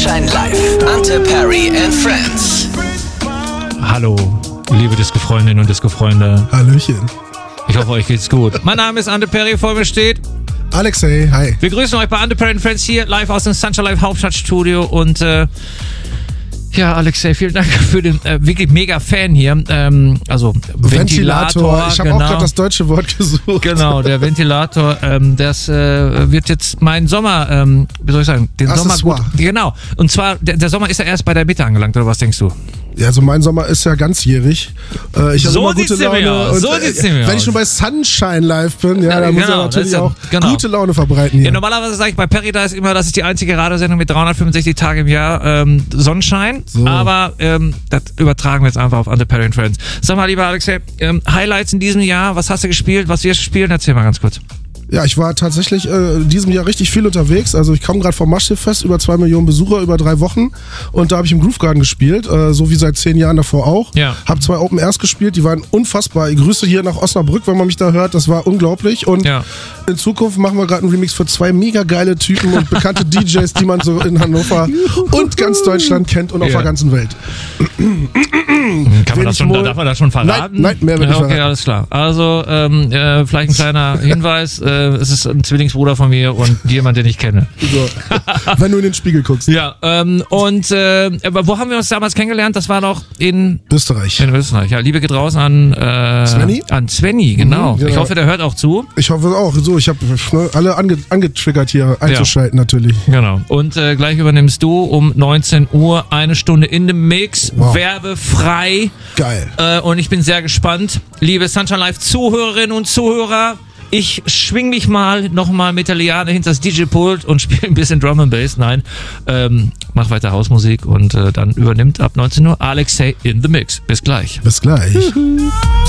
Sunshine Live. Ante Perry and Friends. Hallo, liebe Disco-Freundinnen und Disco-Freunde. Hallöchen. Ich hoffe, euch geht's gut. Mein Name ist Ante Perry, vor mir steht Alexei, hi. Wir grüßen euch bei Ante Perry and Friends hier live aus dem Sunshine Live Hauptstadtstudio und ja, Alexei, vielen Dank für den wirklich mega Fan hier. Also Ventilator. Ich habe auch gerade das deutsche Wort gesucht. Genau, der Ventilator. Das wird jetzt mein Sommer, wie soll ich sagen, den Sommer gut. Genau. Und zwar, der Sommer ist ja erst bei der Mitte angelangt, oder was denkst du? Ja, also mein Sommer ist ja ganzjährig. Ich habe immer gute Laune. Und, wenn ich schon bei Sunshine Live bin, ja, dann muss er natürlich auch gute Laune verbreiten hier. Ja, normalerweise sage ich bei Paradise immer, das ist die einzige Radiosendung mit 365 Tage im Jahr Sonnenschein. So. Aber das übertragen wir jetzt einfach auf Ante Perry and Friends. Sag mal, lieber Alexei, Highlights in diesem Jahr, was hast du gespielt, was wirst du spielen? Erzähl mal ganz kurz. Ja, ich war tatsächlich in diesem Jahr richtig viel unterwegs. Also ich komme gerade vom Maschschiff-Fest, über 2 Millionen Besucher, über 3 Wochen. Und da habe ich im Groove Garden gespielt, so wie seit 10 Jahren davor auch. Ja. Habe 2 Open Airs gespielt, die waren unfassbar. Ich grüße hier nach Osnabrück, wenn man mich da hört. Das war unglaublich. Und in Zukunft machen wir gerade einen Remix für 2 mega geile Typen und bekannte DJs, die man so in Hannover und ganz Deutschland kennt und auf der ganzen Welt. Kann man das schon, darf man das schon verraten? Nein, mehr will ich verraten. Okay, alles klar. Also, vielleicht ein kleiner Hinweis. Es ist ein Zwillingsbruder von mir und jemand, den ich kenne. So. Wenn du in den Spiegel guckst. Ja, aber wo haben wir uns damals kennengelernt? Das war doch in Österreich. In Österreich, ja. Liebe geht raus an Svenny? An Svenny, genau. Ich hoffe, der hört auch zu. Ich hoffe auch. So, ich habe alle angetriggert hier einzuschalten natürlich. Genau. Und gleich übernimmst du um 19 Uhr 1 Stunde in dem Mix. Wow. Werbefrei. Geil. Und ich bin sehr gespannt. Liebe Sunshine Live Zuhörerinnen und Zuhörer, ich schwing mich nochmal mit der Liane hinter das DJ-Pult und spiele ein bisschen Drum and Bass. Nein, mach weiter Hausmusik und dann übernimmt ab 19 Uhr Alexei in the Mix. Bis gleich. Bis gleich.